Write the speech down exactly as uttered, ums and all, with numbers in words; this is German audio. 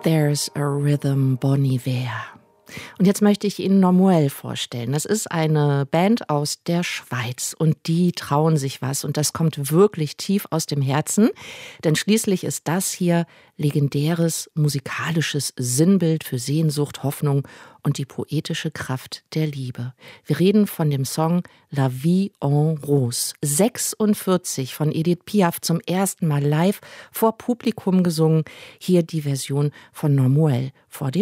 There's a Rhythm, Bon Iver. Und jetzt möchte ich Ihnen Nomuel vorstellen. Das ist eine Band aus der Schweiz und die trauen sich was und das kommt wirklich tief aus dem Herzen, denn schließlich ist das hier legendäres musikalisches Sinnbild für Sehnsucht, Hoffnung und die poetische Kraft der Liebe. Wir reden von dem Song La Vie en Rose. sechsundvierzig von Edith Piaf zum ersten Mal live vor Publikum gesungen. Hier die Version von Nomuel vor dem